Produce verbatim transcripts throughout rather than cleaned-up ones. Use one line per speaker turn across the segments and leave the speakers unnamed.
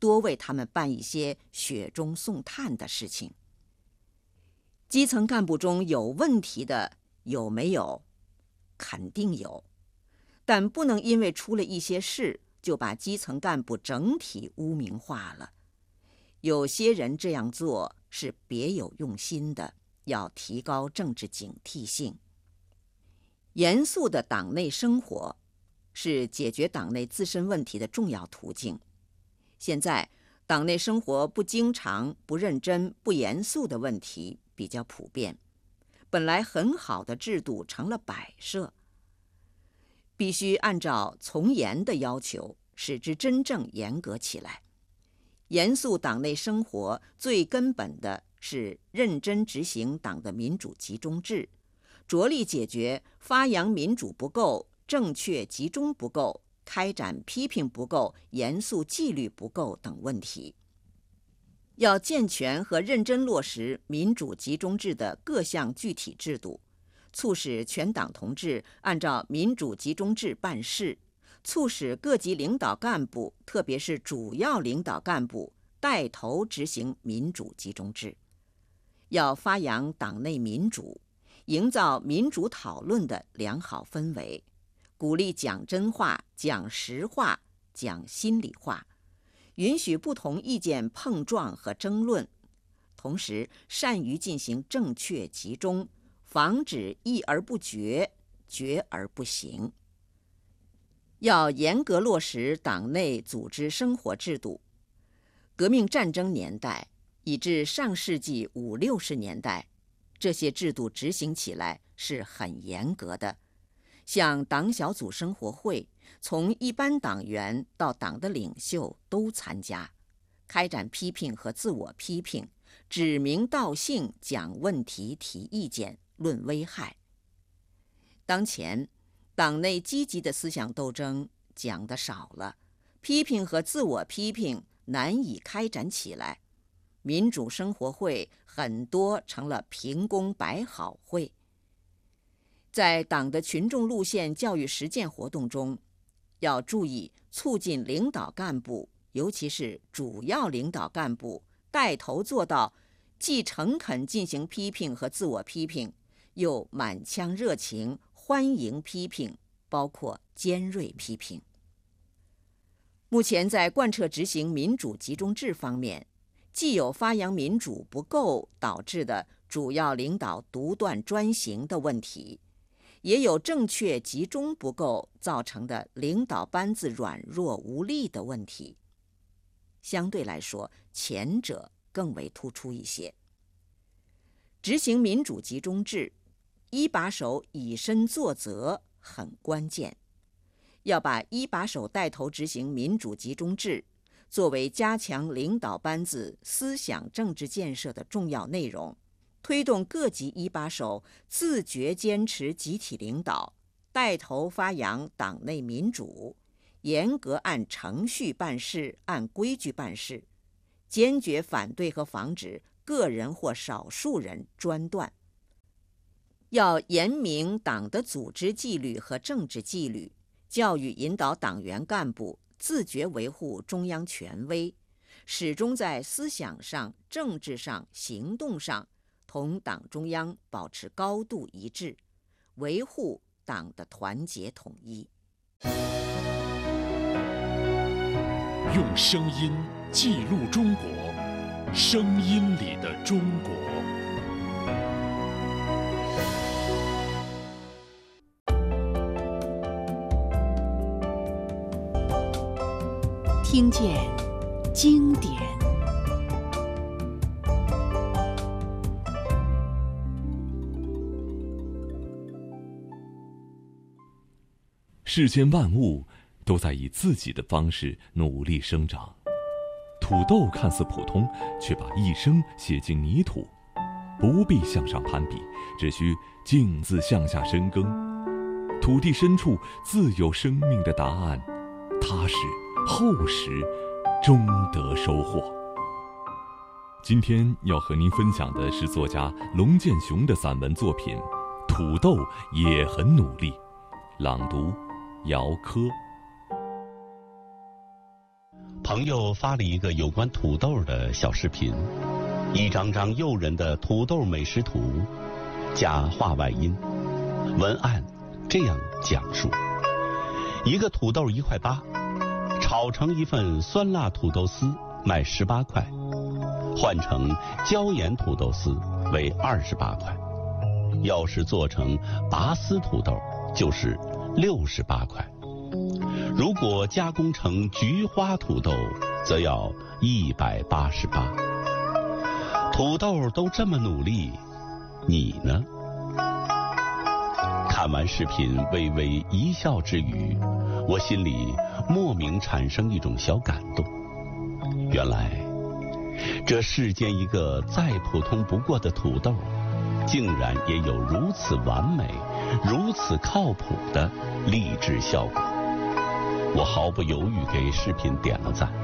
多为他们办一些雪中送炭的事情。基层干部中有问题的有没有？肯定有，但不能因为出了一些事就把基层干部整体污名化了。有些人这样做是别有用心的，要提高政治警惕性。严肃的党内生活是解决党内自身问题的重要途径。现在党内生活不经常、不认真、不严肃的问题比较普遍，本来很好的制度成了摆设，必须按照从严的要求，使之真正严格起来。严肃党内生活最根本的是认真执行党的民主集中制，着力解决发扬民主不够、正确集中不够、开展批评不够、严肃纪律不够等问题。要健全和认真落实民主集中制的各项具体制度，促使全党同志按照民主集中制办事，促使各级领导干部，特别是主要领导干部带头执行民主集中制。要发扬党内民主，营造民主讨论的良好氛围，鼓励讲真话、讲实话、讲心里话，允许不同意见碰撞和争论，同时善于进行正确集中，防止议而不决、决而不行。要严格落实党内组织生活制度。革命战争年代以至上世纪五六十年代，这些制度执行起来是很严格的。像党小组生活会，从一般党员到党的领袖都参加，开展批评和自我批评，指名道姓讲问题、提意见、论危害。当前党内积极的思想斗争讲得少了，批评和自我批评难以开展起来，民主生活会很多成了评功摆好会。在党的群众路线教育实践活动中，要注意促进领导干部，尤其是主要领导干部带头做到既诚恳进行批评和自我批评，又满腔热情欢迎批评，包括尖锐批评。目前在贯彻执行民主集中制方面，既有发扬民主不够导致的主要领导独断专行的问题，也有正确集中不够造成的领导班子软弱无力的问题。相对来说，前者更为突出一些。执行民主集中制，一把手以身作则很关键。要把一把手带头执行民主集中制作为加强领导班子思想政治建设的重要内容，推动各级一把手自觉坚持集体领导，带头发扬党内民主，严格按程序办事，按规矩办事，坚决反对和防止个人或少数人专断。要严明党的组织纪律和政治纪律，教育引导党员干部自觉维护中央权威，始终在思想上、政治上、行动上同党中央保持高度一致，维护党的团结统一。
用声音记录中国，声音里的中国。
听见经典。
世间万物都在以自己的方式努力生长。土豆看似普通，却把一生写进泥土，不必向上攀比，只需径自向下深耕。土地深处自有生命的答案，踏实厚实，终得收获。今天要和您分享的是作家龙建雄的散文作品《土豆也很努力》，朗读姚科。
朋友发了一个有关土豆的小视频，一张张诱人的土豆美食图，加画外音，文案这样讲述：一个土豆一块八，炒成一份酸辣土豆丝卖十八块，换成椒盐土豆丝为二十八块，要是做成拔丝土豆就是六十八块。如果加工成菊花土豆，则要一百八十八。土豆都这么努力，你呢？看完视频，微微一笑之余，我心里莫名产生一种小感动。原来，这世间一个再普通不过的土豆，竟然也有如此完美、如此靠谱的励志效果。我毫不犹豫给视频点了赞。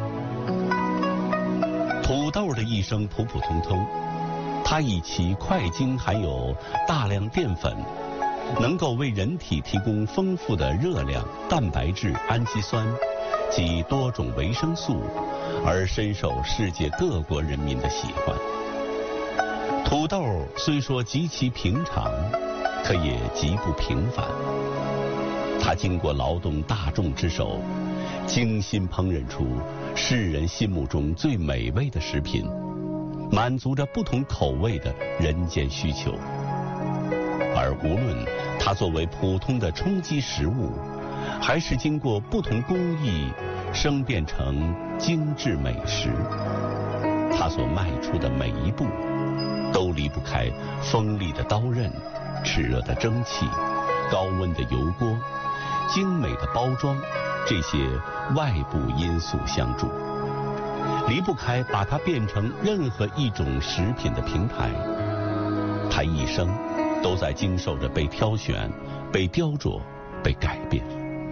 土豆的一生普普通通，它以其快精含有大量淀粉，能够为人体提供丰富的热量、蛋白质、氨基酸及多种维生素，而深受世界各国人民的喜欢。土豆虽说极其平常，可也极不平凡。它经过劳动大众之手，精心烹饪出世人心目中最美味的食品，满足着不同口味的人间需求。而无论它作为普通的充饥食物，还是经过不同工艺生变成精致美食，它所迈出的每一步，都离不开锋利的刀刃、炽热的蒸汽、高温的油锅、精美的包装这些外部因素相助，离不开把它变成任何一种食品的平台。它一生都在经受着被挑选、被雕琢、被改变。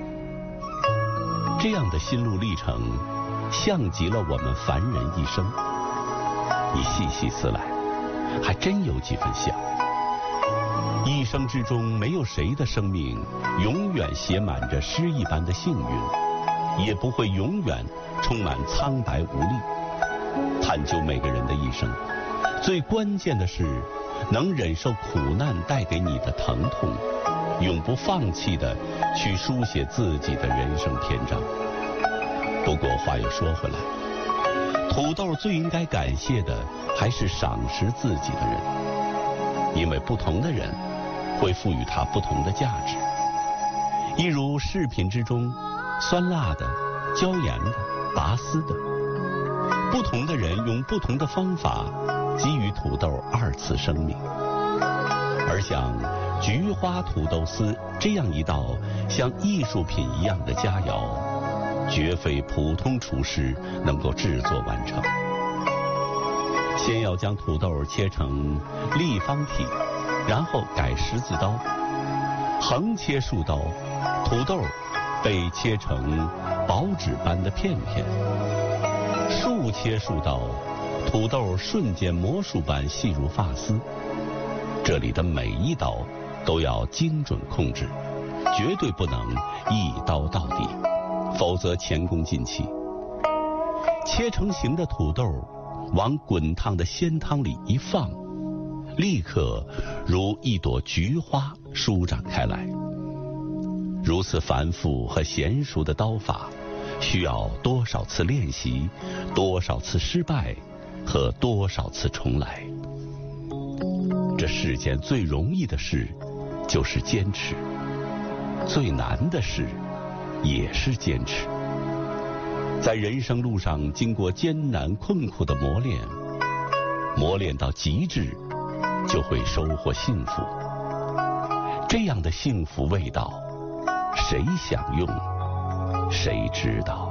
这样的心路历程，像极了我们凡人一生。你细细思来，还真有几分像。一生之中，没有谁的生命永远写满着诗一般的幸运，也不会永远充满苍白无力。探究每个人的一生，最关键的是能忍受苦难带给你的疼痛，永不放弃的去书写自己的人生篇章。不过话又说回来，土豆最应该感谢的还是赏识自己的人，因为不同的人会赋予它不同的价值。一如视频之中，酸辣的、椒盐的、拔丝的，不同的人用不同的方法给予土豆二次生命。而像菊花土豆丝这样一道像艺术品一样的佳肴，绝非普通厨师能够制作完成。先要将土豆切成立方体，然后改十字刀，横切数刀，土豆被切成薄纸般的片片；竖切数刀，土豆瞬间魔术般细如发丝。这里的每一刀都要精准控制，绝对不能一刀到底，否则前功尽弃。切成型的土豆往滚烫的鲜汤里一放，立刻如一朵菊花舒展开来。如此繁复和娴熟的刀法，需要多少次练习，多少次失败，和多少次重来。这世间最容易的事就是坚持，最难的事也是坚持。在人生路上经过艰难困苦的磨练，磨练到极致，就会收获幸福。这样的幸福味道，谁享用，谁知道。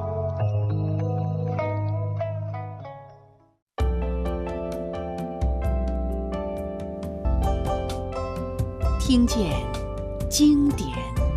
听见经典。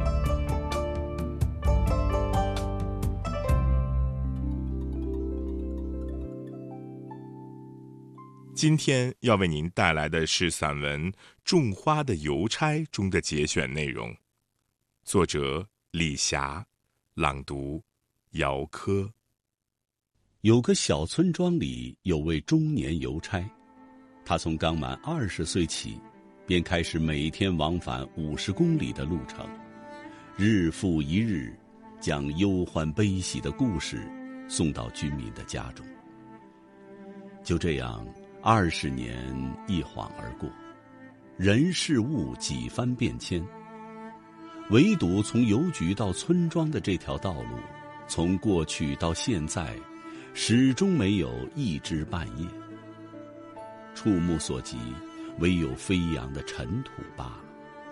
今天要为您带来的是散文《种花的邮差》中的节选内容，作者李霞，朗读姚科。
有个小村庄里有位中年邮差，他从刚满二十岁起，便开始每天往返五十公里的路程，日复一日，将忧欢悲喜的故事送到居民的家中。就这样，二十年一晃而过，人事物几番变迁，唯独从邮局到村庄的这条道路，从过去到现在，始终没有一枝半叶。触目所及，唯有飞扬的尘土罢了。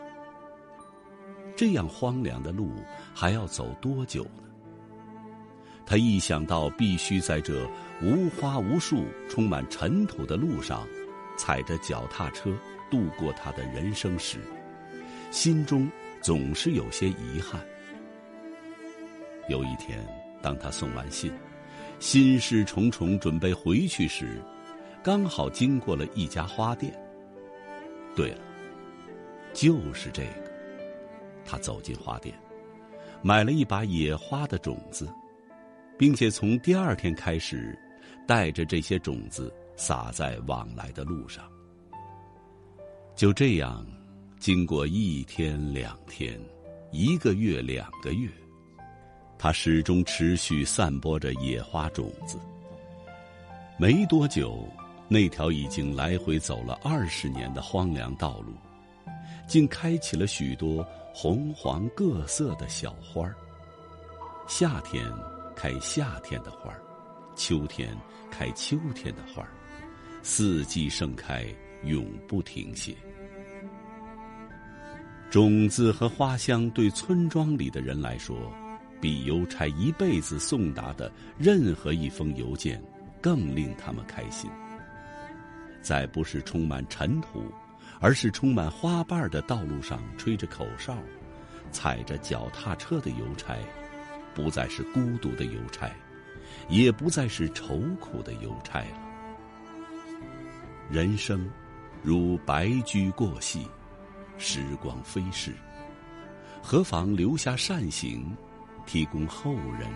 这样荒凉的路还要走多久呢？他一想到必须在这无花无树、充满尘土的路上，踩着脚踏车度过他的人生时，心中总是有些遗憾。有一天，当他送完信，心事重重准备回去时，刚好经过了一家花店。对了，就是这个。他走进花店，买了一把野花的种子，并且从第二天开始，带着这些种子撒在往来的路上。就这样，经过一天两天，一个月两个月，他始终持续散播着野花种子。没多久，那条已经来回走了二十年的荒凉道路，竟开起了许多红黄各色的小花儿。夏天开夏天的花儿，秋天开秋天的花儿，四季盛开，永不停歇。种子和花香对村庄里的人来说，比邮差一辈子送达的任何一封邮件更令他们开心。在不是充满尘土，而是充满花瓣的道路上吹着口哨，踩着脚踏车的邮差，不再是孤独的邮差，也不再是愁苦的邮差了。人生如白驹过隙，时光飞逝，何妨留下善行，提供后人